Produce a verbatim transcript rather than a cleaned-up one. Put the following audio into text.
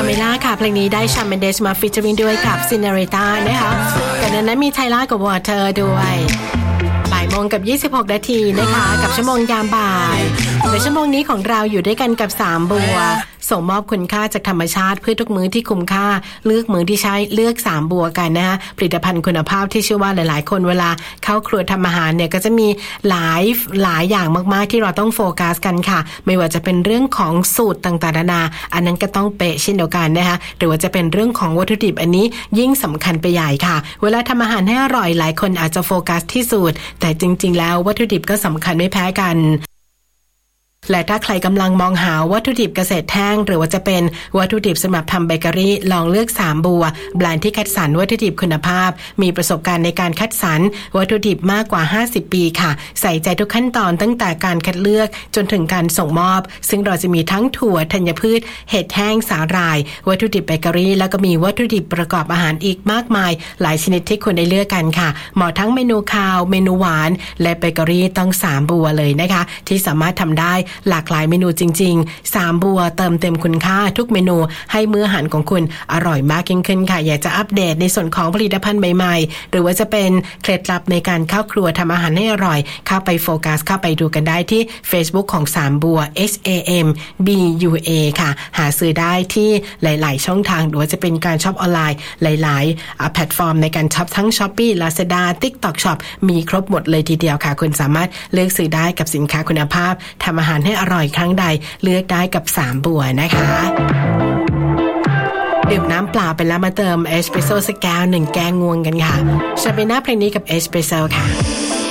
เมล่าค่ะเพลงนี้ได้ชาเมนเดสมาฟีเจอริ่งด้วยกับซินเนเรต้านะคะกันนั้นมีไทล่ากับวอเตอร์ด้วยบ่ายโมงกับยี่สิบหกนาทีนะคะกับชั่วโมงยามบ่ายในชั่วโมงนี้ของเราอยู่ด้วยกันกับสามบัวส่งมอบคุณค่าจากธรรมชาติเพื่อทุกมื้อที่คุ้มค่าเลือกมื้อที่ใช้เลือกสามบัวกันนะฮะผลิตภัณฑ์คุณภาพที่เชื่อว่าหลายๆคนเวลาเข้าครัวทำอาหารเนี่ยก็จะมีหลายหลายอย่างมากๆที่เราต้องโฟกัสกันค่ะไม่ว่าจะเป็นเรื่องของสูตรต่างๆนานาอันนั้นก็ต้องเป๊ะเช่นเดียวกันนะคะหรือว่าจะเป็นเรื่องของวัตถุดิบอันนี้ยิ่งสำคัญไปใหญ่ค่ะเวลาทำอาหารให้อร่อยหลายคนอาจจะโฟกัสที่สูตรแต่จริงๆแล้ววัตถุดิบก็สำคัญไม่แพ้กันและถ้าใครกำลังมองหาวัตถุดิบเกษตรแห้งหรือว่าจะเป็นวัตถุดิบสำหรับทำเบเกอรี่ลองเลือกสามบัวแบรนด์ที่คัดสรรวัตถุดิบคุณภาพมีประสบการณ์ในการคัดสรรวัตถุดิบมากกว่าห้าสิบปีค่ะใส่ใจทุกขั้นตอนตั้งแต่การคัดเลือกจนถึงการส่งมอบซึ่งเราจะมีทั้งถั่วธัญพืชเห็ดแห้งสาหร่ายวัตถุดิบเบเกอรี่แล้วก็มีวัตถุดิบประกอบอาหารอีกมากมายหลายชนิดที่คุณได้เลือกกันค่ะเหมาะทั้งเมนูคาวเมนูหวานและเบเกอรี่ต้องสามบัวเลยนะคะที่สามารถทำได้หลากหลายเมนูจริงๆสามบัวเติมเต็มคุณค่าทุกเมนูให้มื้ออาหารของคุณอร่อยมากยิ่งขึ้นค่ะอยากจะอัปเดตในส่วนของผลิตภัณฑ์ใหม่ๆหรือว่าจะเป็นเคล็ดลับในการเข้าครัวทำอาหารให้อร่อยเข้าไปโฟกัสเข้าไปดูกันได้ที่ Facebook ของสามบัว เอช เอ เอ็ม บี ยู เอ ค่ะหาซื้อได้ที่หลายๆช่องทางหรือว่าจะเป็นการช็อปออนไลน์หลายๆแพลตฟอร์มในการช็อปทั้ง Shopee Lazada TikTok Shop มีครบหมดเลยทีเดียวค่ะคุณสามารถเลือกซื้อได้กับสินค้าคุณภาพทำอาหารให้อร่อยครั้งใดเลือกได้กับสามบัวนะคะดื่มน้ำเปล่าไปแล้วมาเติมเอสเปรสโซ่สักแก้วหนึ่งแก้ง่วงกันค่ะชาเบน่าเพลงนี้กับเอสเปรสโซ่ค่ะ